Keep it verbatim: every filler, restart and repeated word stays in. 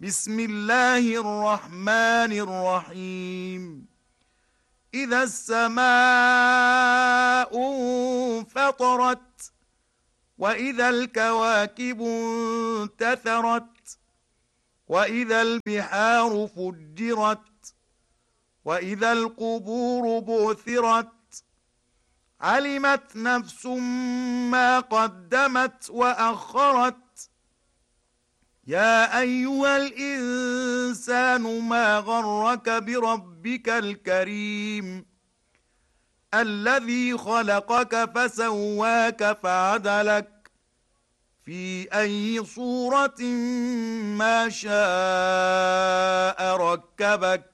بسم الله الرحمن الرحيم. إذا السماء انفطرت وإذا الكواكب انتثرت وإذا البحار فجرت وإذا القبور بعثرت علمت نفس ما قدمت وأخرت. يا أيها الإنسان ما غرك بربك الكريم الذي خلقك فسواك فعدلك في أي صورة ما شاء ركبك